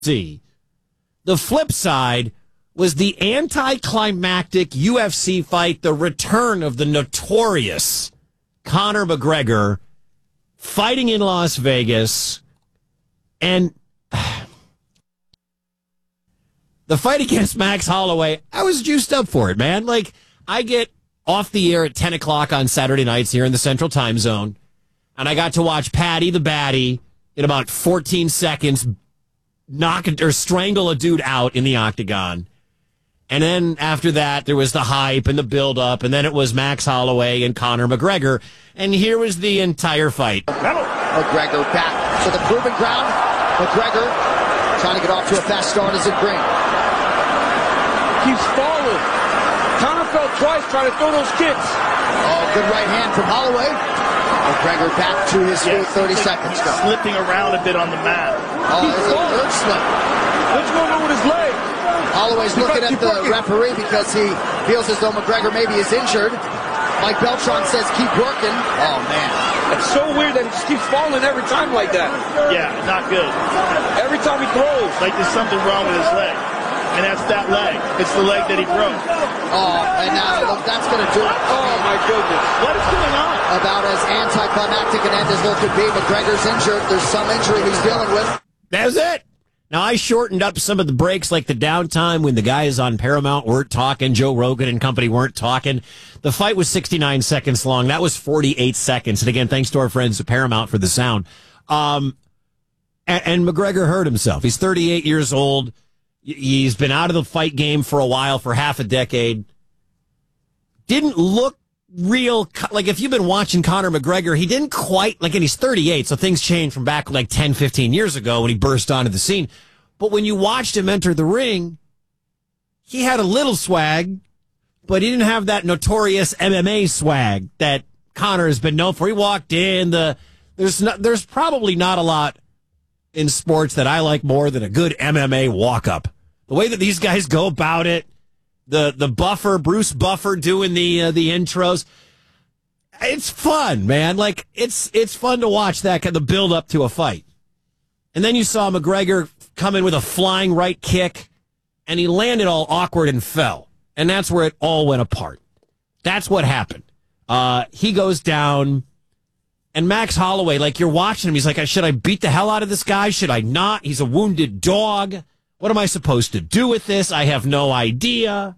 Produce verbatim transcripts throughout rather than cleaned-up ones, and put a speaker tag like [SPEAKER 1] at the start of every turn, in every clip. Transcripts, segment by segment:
[SPEAKER 1] See, the flip side was the anticlimactic U F C fight, the return of the notorious Conor McGregor fighting in Las Vegas. And the fight against Max Holloway, I was juiced up for it, man. Like, I get off the air at ten o'clock on Saturday nights here in the Central Time Zone, and I got to watch Paddy the Baddy in about fourteen seconds knock or strangle a dude out in the octagon. And then after that, there was the hype and the build-up, and then it was Max Holloway and Conor McGregor. And here was the entire fight.
[SPEAKER 2] McGregor back to the proven ground. McGregor trying to get off to a fast start as it brings.
[SPEAKER 3] Keeps falling. Conor fell twice trying to throw those kicks.
[SPEAKER 2] Oh, good right hand from Holloway. McGregor back to his feet,
[SPEAKER 3] yes,
[SPEAKER 2] thirty seconds go.
[SPEAKER 3] Slipping around a bit on the mat.
[SPEAKER 2] Oh, there's a third slip.
[SPEAKER 3] What's going on with his leg?
[SPEAKER 2] Holloway's looking at the referee because he feels as though McGregor maybe is injured. Mike Beltran says keep working. Oh, man.
[SPEAKER 3] It's so weird that he just keeps falling every time like that.
[SPEAKER 4] Yeah, not good.
[SPEAKER 3] Every time he throws.
[SPEAKER 4] Like there's something wrong with his leg. And that's that leg. It's the leg that he broke.
[SPEAKER 2] Oh, and now look, that's going to do it.
[SPEAKER 3] Oh, my goodness.
[SPEAKER 4] What is going on?
[SPEAKER 2] About as anticlimactic an end as there could be. McGregor's injured. There's some injury he's dealing with.
[SPEAKER 1] That was it. Now, I shortened up some of the breaks, like the downtime when the guys on Paramount weren't talking, Joe Rogan and company weren't talking. The fight was sixty-nine seconds long. That was forty-eight seconds. And again, thanks to our friends at Paramount for the sound. Um, and, and McGregor hurt himself. He's thirty-eight years old. He's been out of the fight game for a while, for half a decade. Didn't look real, like if you've been watching Conor McGregor, he didn't quite, like, and he's thirty-eight, so things changed from back like ten, fifteen years ago when he burst onto the scene. But when you watched him enter the ring, he had a little swag, but he didn't have that notorious M M A swag that Conor has been known for. He walked in, the there's not, there's probably not a lot in sports that I like more than a good M M A walk-up. The way that these guys go about it, the the Buffer, Bruce Buffer doing the uh, the intros, it's fun, man. Like, it's it's fun to watch that, the build-up to a fight. And then you saw McGregor come in with a flying right kick, and he landed all awkward and fell. And that's where it all went apart. That's what happened. Uh, he goes down, and Max Holloway, like, you're watching him, he's like, should I beat the hell out of this guy? Should I not? He's a wounded dog. What am I supposed to do with this? I have no idea.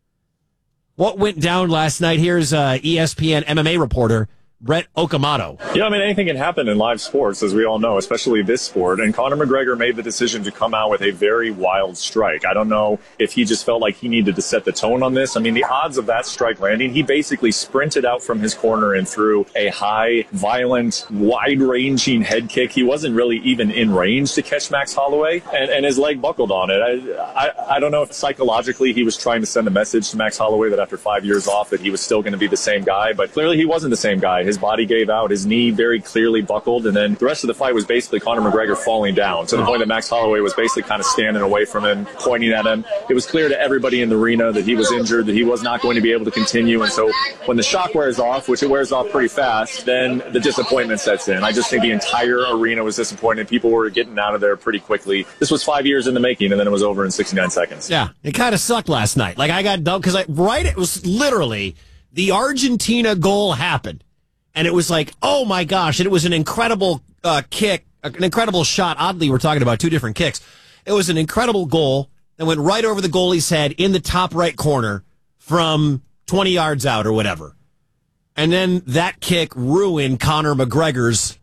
[SPEAKER 1] What went down last night? Here's uh, E S P N M M A reporter Brett Okamoto.
[SPEAKER 5] Yeah, I mean, anything can happen in live sports, as we all know, especially this sport. And Conor McGregor made the decision to come out with a very wild strike. I don't know if he just felt like he needed to set the tone on this. I mean, the odds of that strike landing, he basically sprinted out from his corner and threw a high, violent, wide-ranging head kick. He wasn't really even in range to catch Max Holloway, and, and his leg buckled on it. I, I, I don't know if psychologically he was trying to send a message to Max Holloway that after five years off that he was still going to be the same guy, but clearly he wasn't the same guy. His body gave out. His knee very clearly buckled. And then the rest of the fight was basically Conor McGregor falling down to the point that Max Holloway was basically kind of standing away from him, pointing at him. It was clear to everybody in the arena that he was injured, that he was not going to be able to continue. And so when the shock wears off, which it wears off pretty fast, then the disappointment sets in. I just think the entire arena was disappointed. People were getting out of there pretty quickly. This was five years in the making, and then it was over in sixty-nine seconds.
[SPEAKER 1] Yeah, it kind of sucked last night. Like, I got done because I, right, it was literally the Argentina goal happened. And it was like, oh, my gosh. And it was an incredible uh, kick, an incredible shot. Oddly, we're talking about two different kicks. It was an incredible goal that went right over the goalie's head in the top right corner from twenty yards out or whatever. And then that kick ruined Conor McGregor's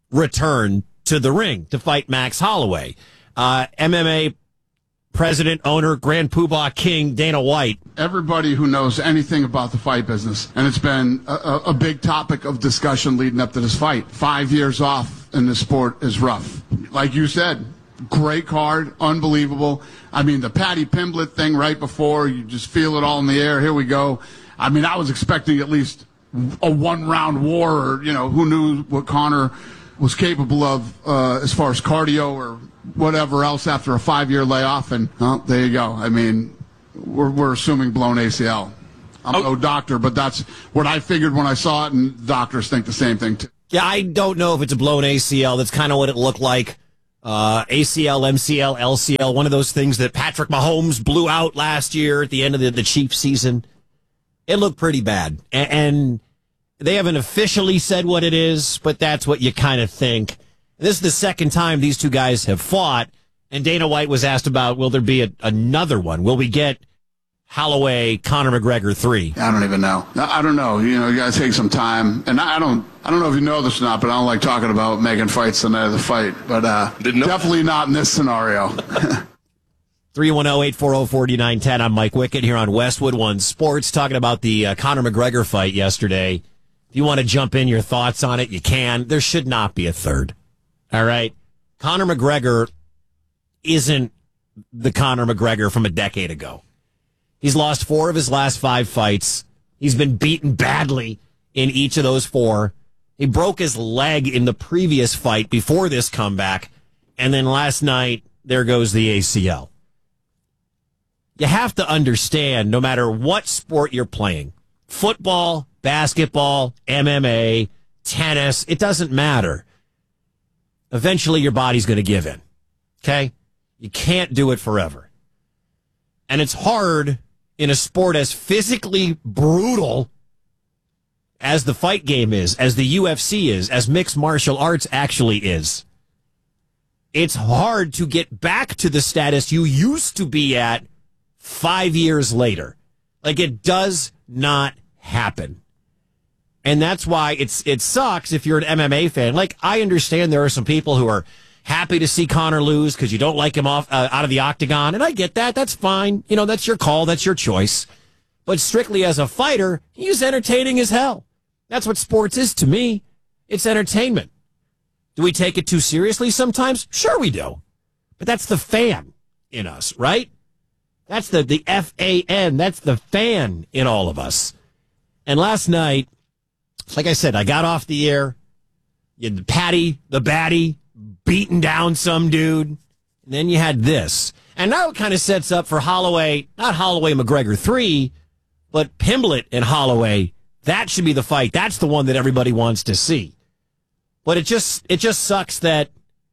[SPEAKER 1] return to the ring to fight Max Holloway. Uh, M M A president, owner, Grand Poobah King, Dana White.
[SPEAKER 6] Everybody who knows anything about the fight business, and it's been a, a big topic of discussion leading up to this fight. Five years off in this sport is rough. Like you said, great card, unbelievable. I mean, the Paddy Pimblett thing right before, you just feel it all in the air. Here we go. I mean, I was expecting at least a one-round war, or, you know, who knew what Conor was capable of uh, as far as cardio or whatever else after a five-year layoff, and well, there you go. I mean, we're, we're assuming blown A C L. I'm oh. no doctor, but that's what I figured when I saw it, and doctors think the same thing too.
[SPEAKER 1] Yeah, I don't know if it's a blown A C L. That's kind of what it looked like. uh, A C L, M C L, L C L, one of those things that Patrick Mahomes blew out last year at the end of the, the Chiefs season. It looked pretty bad. And, and they haven't officially said what it is, but that's what you kind of think. This is the second time these two guys have fought, and Dana White was asked about, will there be a, another one? Will we get Holloway, Conor McGregor three?
[SPEAKER 6] I don't even know. I don't know. You know, you got to take some time. And I don't I don't know if you know this or not, but I don't like talking about making fights the night of the fight. But uh, definitely not in this scenario.
[SPEAKER 1] three one zero, eight four zero, four nine one zero. I'm Mike Wickett here on Westwood One Sports, talking about the uh, Conor McGregor fight yesterday. If you want to jump in your thoughts on it, you can. There should not be a third. All right? Conor McGregor isn't the Conor McGregor from a decade ago. He's lost four of his last five fights. He's been beaten badly in each of those four. He broke his leg in the previous fight before this comeback. And then last night, there goes the A C L. You have to understand, no matter what sport you're playing, football, basketball, M M A, tennis, it doesn't matter. Eventually, your body's going to give in. Okay? You can't do it forever. And it's hard in a sport as physically brutal as the fight game is, as the U F C is, as mixed martial arts actually is. It's hard to get back to the status you used to be at five years later. Like, it does not happen. And that's why it's it sucks if you're an M M A fan. Like, I understand there are some people who are happy to see Conor lose because you don't like him off uh, out of the octagon, and I get that. That's fine. You know, that's your call. That's your choice. But strictly as a fighter, he's entertaining as hell. That's what sports is to me. It's entertainment. Do we take it too seriously sometimes? Sure we do. But that's the fan in us, right? That's the, the F A N. That's the fan in all of us. And last night, like I said, I got off the air. You had the Patty, the Batty, beating down some dude. And then you had this. And now it kind of sets up for Holloway, not Holloway McGregor three, but Pimblett and Holloway. That should be the fight. That's the one that everybody wants to see. But it just it just sucks that,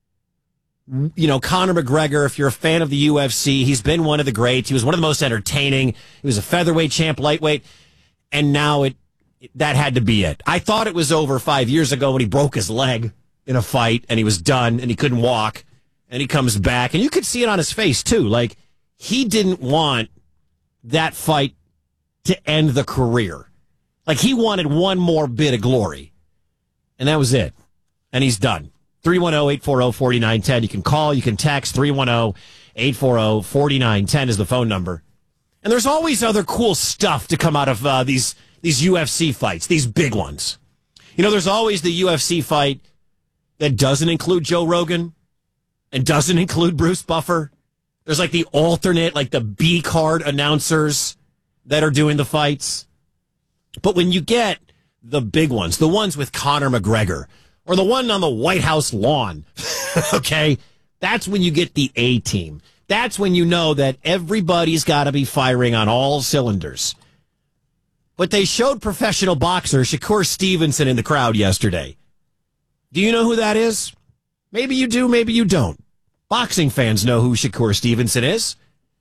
[SPEAKER 1] you know, Conor McGregor, if you're a fan of the U F C, he's been one of the greats. He was one of the most entertaining. He was a featherweight champ, lightweight. And now it that had to be it. I thought it was over five years ago when he broke his leg in a fight and he was done and he couldn't walk, and he comes back and you could see it on his face too. Like, he didn't want that fight to end the career. Like, he wanted one more bit of glory, and that was it. And he's done. three one zero, eight four zero, four nine one zero. You can call, you can text. three one zero, eight four zero, four nine one zero is the phone number. And there's always other cool stuff to come out of uh, these these U F C fights, these big ones. You know, there's always the U F C fight that doesn't include Joe Rogan and doesn't include Bruce Buffer. There's like the alternate, like the B card announcers that are doing the fights. But when you get the big ones, the ones with Conor McGregor or the one on the White House lawn, okay, that's when you get the A team. That's when you know that everybody's got to be firing on all cylinders. But they showed professional boxer Shakur Stevenson in the crowd yesterday. Do you know who that is? Maybe you do, maybe you don't. Boxing fans know who Shakur Stevenson is.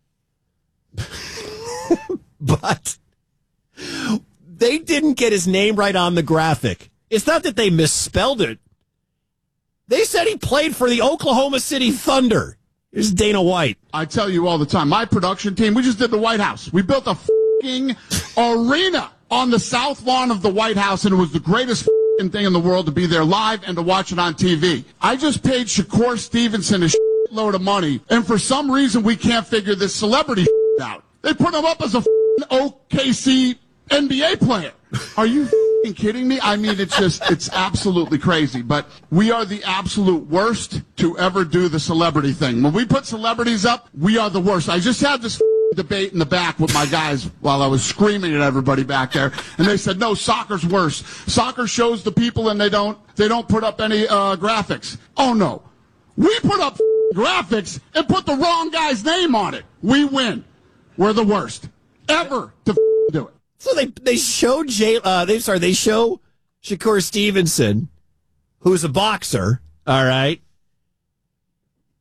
[SPEAKER 1] But they didn't get his name right on the graphic. It's not that they misspelled it. They said he played for the Oklahoma City Thunder. Here's Dana White.
[SPEAKER 6] I tell you all the time, my production team, we just did the White House. We built a f***ing arena on the south lawn of the White House, and it was the greatest f***ing thing in the world to be there live and to watch it on T V. I just paid Shakur Stevenson a shitload of money, and for some reason we can't figure this celebrity out. They put him up as a f***ing O K C N B A player. Are you f***ing kidding me? I mean, it's just, it's absolutely crazy. But we are the absolute worst to ever do the celebrity thing. When we put celebrities up, we are the worst. I just had this f***ing debate in the back with my guys while I was screaming at everybody back there, and they said, no, soccer's worse. Soccer shows the people and they don't, they don't put up any uh, graphics. Oh, no. We put up graphics and put the wrong guy's name on it. We win. We're the worst ever to do it.
[SPEAKER 1] So they they show Jay, uh, they sorry they show Shakur Stevenson, who's a boxer. All right,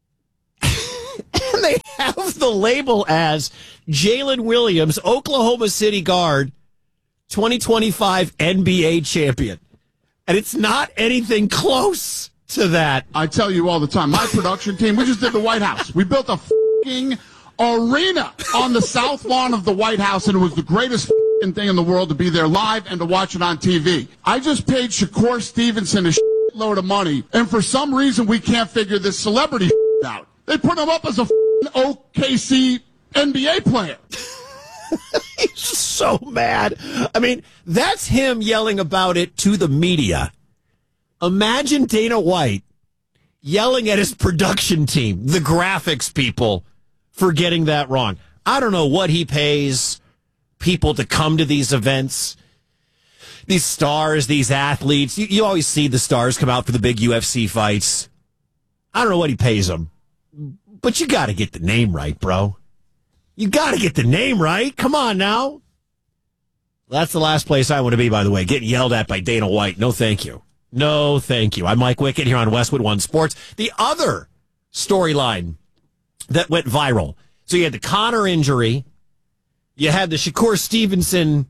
[SPEAKER 1] the label as Jalen Williams, Oklahoma City guard, twenty twenty-five N B A champion. And it's not anything close to that.
[SPEAKER 6] I tell you all the time, my production team, we just did the White House. We built a f***ing arena on the south lawn of the White House, and it was the greatest f***ing thing in the world to be there live and to watch it on T V. I just paid Shakur Stevenson a load of money, and for some reason we can't figure this celebrity out. They put him up as a O K C N B A player.
[SPEAKER 1] He's so mad. I mean, that's him yelling about it to the media. Imagine Dana White yelling at his production team, the graphics people, for getting that wrong. I don't know what he pays people to come to these events. These stars, these athletes. You, you always see the stars come out for the big U F C fights. I don't know what he pays them. But you got to get the name right, bro. You got to get the name right. Come on now. That's the last place I want to be, by the way, getting yelled at by Dana White. No, thank you. No, thank you. I'm Mike Wickett here on Westwood One Sports. The other storyline that went viral. So you had the Connor injury. You had the Shakur Stevenson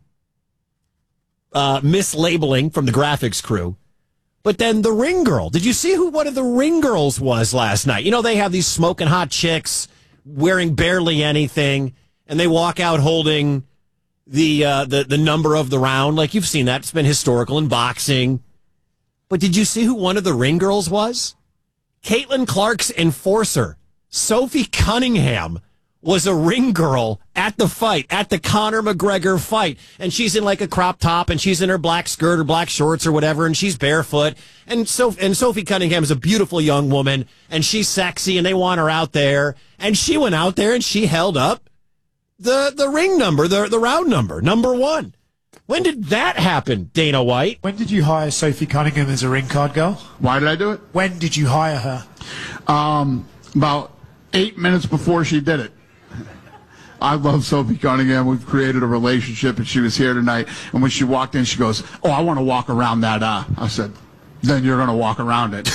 [SPEAKER 1] uh, mislabeling from the graphics crew. But then the ring girl. Did you see who one of the ring girls was last night? You know, they have these smoking hot chicks wearing barely anything, and they walk out holding the uh, the the number of the round. Like, you've seen that. It's been historical in boxing. But did you see who one of the ring girls was? Caitlin Clark's enforcer, Sophie Cunningham, was a ring girl at the fight, at the Conor McGregor fight. And she's in like a crop top, and she's in her black skirt or black shorts or whatever, and she's barefoot. And so, and Sophie Cunningham is a beautiful young woman, and she's sexy, and they want her out there. And she went out there and she held up the the ring number, the the round number, number one. When did that happen, Dana White?
[SPEAKER 7] When did you hire Sophie Cunningham as a ring card girl?
[SPEAKER 6] Why did I do it?
[SPEAKER 7] When did you hire her?
[SPEAKER 6] Um, about eight minutes before she did it. I love Sophie Cunningham. We've created a relationship, and she was here tonight. And when she walked in, she goes, "Oh, I want to walk around that." Uh. I said, "Then you're going to walk around it."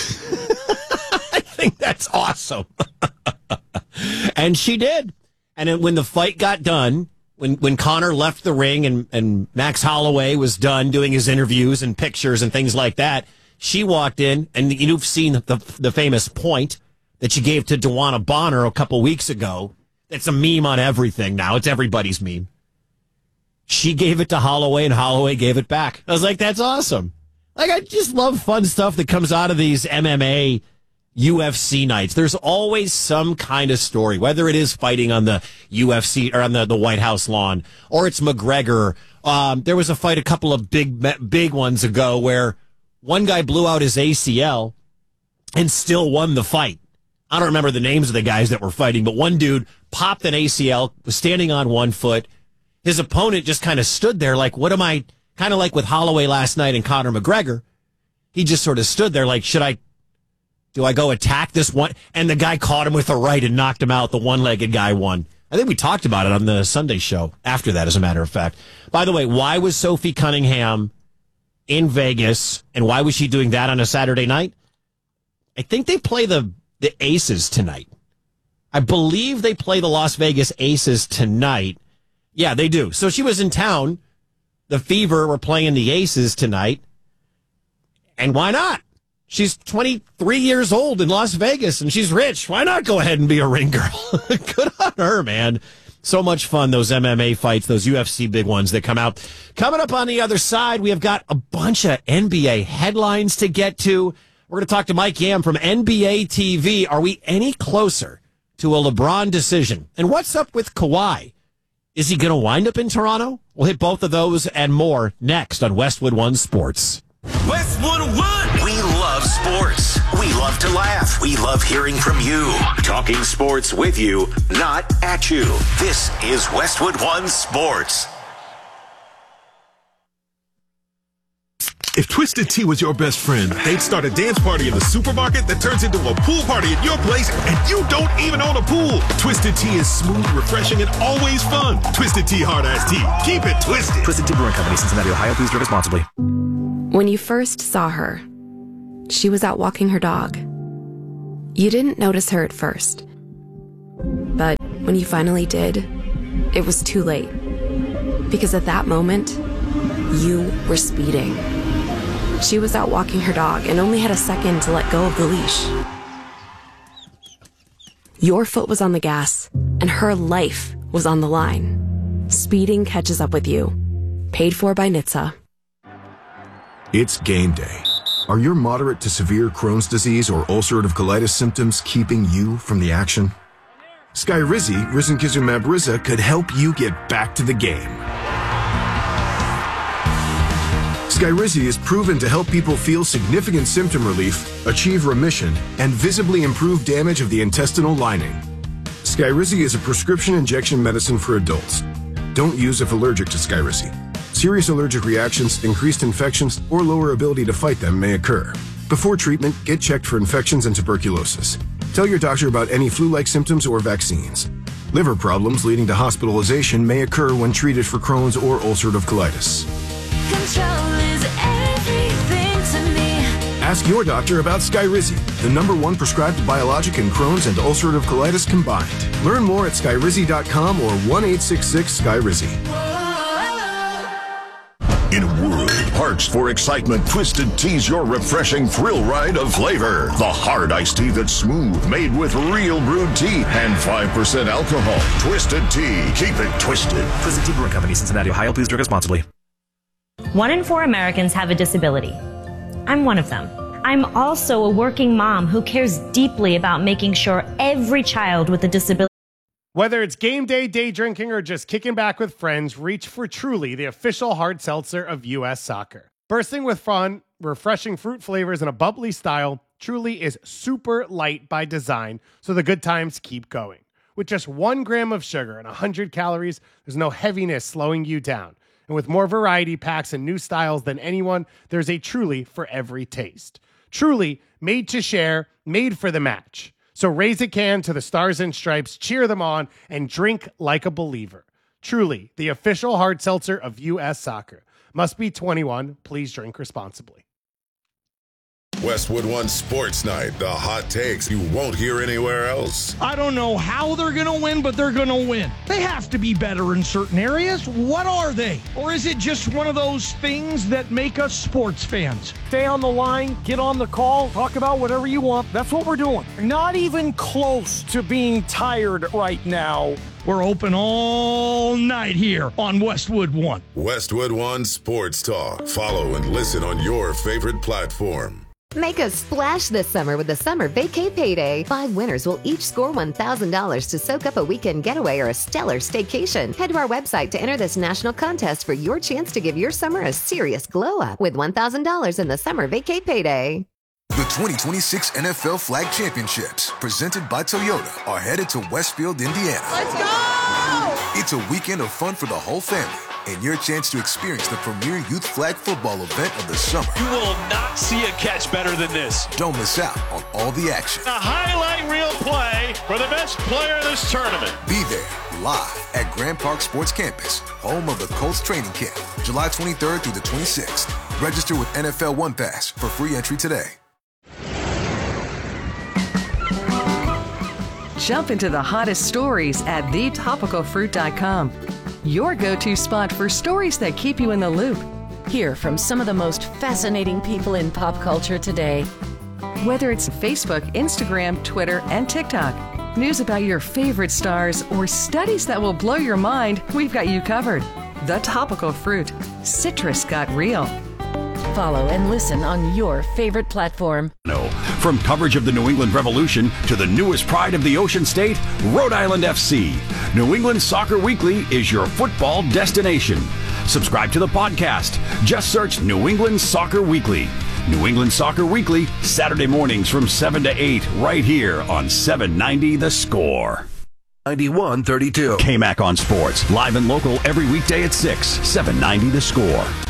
[SPEAKER 1] I think that's awesome. And she did. And then when the fight got done, when when Conor left the ring and, and Max Holloway was done doing his interviews and pictures and things like that, she walked in, and you've seen the the famous point that she gave to Dewana Bonner a couple weeks ago. It's a meme on everything now. It's everybody's meme. She gave it to Holloway, and Holloway gave it back. I was like, that's awesome. Like, I just love fun stuff that comes out of these M M A U F C nights. There's always some kind of story, whether it is fighting on the U F C or on the, the White House lawn, or it's McGregor. Um, there was a fight a couple of big, big ones ago where one guy blew out his A C L and still won the fight. I don't remember the names of the guys that were fighting, but one dude popped an A C L, was standing on one foot. His opponent just kind of stood there like, what am I, kind of like with Holloway last night and Conor McGregor. He just sort of stood there like, should I, do I go attack this one? And the guy caught him with a right and knocked him out. The one-legged guy won. I think we talked about it on the Sunday show after that, as a matter of fact. By the way, why was Sophie Cunningham in Vegas, and why was she doing that on a Saturday night? I think they play the, the Aces tonight. I believe they play the Las Vegas Aces tonight. Yeah, they do. So she was in town. The Fever were playing the Aces tonight. And why not? She's twenty-three years old in Las Vegas, and she's rich. Why not go ahead and be a ring girl? Good on her, man. So much fun, those M M A fights, those U F C big ones that come out. Coming up on the other side, we have got a bunch of N B A headlines to get to. We're going to talk to Mike Yam from N B A T V. Are we any closer to a LeBron decision? And what's up with Kawhi? Is he going to wind up in Toronto? We'll hit both of those and more next on Westwood One Sports.
[SPEAKER 8] Westwood One! We love sports. We love to laugh. We love hearing from you. Talking sports with you, not at you. This is Westwood One Sports.
[SPEAKER 9] If Twisted Tea was your best friend, they'd start a dance party in the supermarket that turns into a pool party at your place, and you don't even own a pool. Twisted Tea is smooth, refreshing, and always fun. Twisted Tea Hard Iced Tea. Keep it twisted.
[SPEAKER 10] Twisted Tea Brewing Company, Cincinnati, Ohio. Please drink responsibly.
[SPEAKER 11] When you first saw her, she was out walking her dog. You didn't notice her at first. But when you finally did, it was too late. Because at that moment, you were speeding. She was out walking her dog and only had a second to let go of the leash. Your foot was on the gas, and her life was on the line. Speeding catches up with you. Paid for by N H T S A.
[SPEAKER 12] It's game day. Are your moderate to severe Crohn's disease or ulcerative colitis symptoms keeping you from the action? Skyrizi, risankizumab Riza, could help you get back to the game. Skyrizi is proven to help people feel significant symptom relief, achieve remission, and visibly improve damage of the intestinal lining. Skyrizi is a prescription injection medicine for adults. Don't use if allergic to Skyrizi. Serious allergic reactions, increased infections, or lower ability to fight them may occur. Before treatment, get checked for infections and tuberculosis. Tell your doctor about any flu-like symptoms or vaccines. Liver problems leading to hospitalization may occur when treated for Crohn's or ulcerative colitis.
[SPEAKER 13] Control is everything to me.
[SPEAKER 12] Ask your doctor about Skyrizi, the number one prescribed biologic in Crohn's and ulcerative colitis combined. Learn more at skyrizi dot com or one eight six six Skyrizi.
[SPEAKER 14] In a world parched for excitement, Twisted Tea's your refreshing thrill ride of flavor. The hard iced tea that's smooth, made with real brewed tea and five percent alcohol. Twisted Tea. Keep it twisted.
[SPEAKER 10] Twisted Tea Brewing Company, Cincinnati, Ohio. Please drink responsibly.
[SPEAKER 15] One in four Americans have a disability. I'm one of them. I'm also a working mom who cares deeply about making sure every child with a disability.
[SPEAKER 16] Whether it's game day, day drinking, or just kicking back with friends, reach for Truly, the official hard seltzer of U S Soccer. Bursting with fun, refreshing fruit flavors, and a bubbly style, Truly is super light by design, so the good times keep going. With just one gram of sugar and one hundred calories, there's no heaviness slowing you down. And with more variety packs and new styles than anyone, there's a Truly for every taste. Truly, made to share, made for the match. So raise a can to the Stars and Stripes, cheer them on, and drink like a believer. Truly, the official hard seltzer of U S Soccer. Must be twenty-one. Please drink responsibly.
[SPEAKER 17] Westwood One Sports Night, the hot takes you won't hear anywhere else.
[SPEAKER 18] I don't know how they're going to win, but they're going to win. They have to be better in certain areas. What are they? Or is it just one of those things that make us sports fans? Stay on the line, get on the call, talk about whatever you want. That's what we're doing. Not even close to being tired right now. We're open all night here on Westwood One.
[SPEAKER 17] Westwood One Sports Talk. Follow and listen on your favorite platform.
[SPEAKER 19] Make a splash this summer with the Summer Vacay Payday. Five winners will each score one thousand dollars to soak up a weekend getaway or a stellar staycation. Head to our website to enter this national contest for your chance to give your summer a serious glow up with one thousand dollars in the Summer Vacay Payday.
[SPEAKER 20] The twenty twenty-six N F L Flag Championships, presented by Toyota, are headed to Westfield, Indiana.
[SPEAKER 13] Let's go!
[SPEAKER 20] It's a weekend of fun for the whole family, and your chance to experience the premier youth flag football event of the summer.
[SPEAKER 21] You will not see a catch better than this.
[SPEAKER 20] Don't miss out on all the action.
[SPEAKER 21] A highlight reel play for the best player of this tournament.
[SPEAKER 20] Be there, live at Grand Park Sports Campus, home of the Colts training camp, July twenty-third through the twenty-sixth. Register with N F L One Pass for free entry today.
[SPEAKER 22] Jump into the hottest stories at the topical fruit dot com. Your go-to spot for stories that keep you in the loop.
[SPEAKER 23] Hear from some of the most fascinating people in pop culture today.
[SPEAKER 22] Whether it's Facebook, Instagram, Twitter, and TikTok, news about your favorite stars, or studies that will blow your mind, we've got you covered. The Topical Fruit. Citrus got real.
[SPEAKER 23] Follow and listen on your favorite platform.
[SPEAKER 24] No. From coverage of the New England Revolution to the newest pride of the Ocean State, Rhode Island F C. New England Soccer Weekly is your football destination. Subscribe to the podcast. Just search New England Soccer Weekly. New England Soccer Weekly, Saturday mornings from seven to eight, right here on seven ninety The Score.
[SPEAKER 12] ninety-one thirty-two.
[SPEAKER 24] K-Mac on Sports, live and local every weekday at six, seven ninety The Score.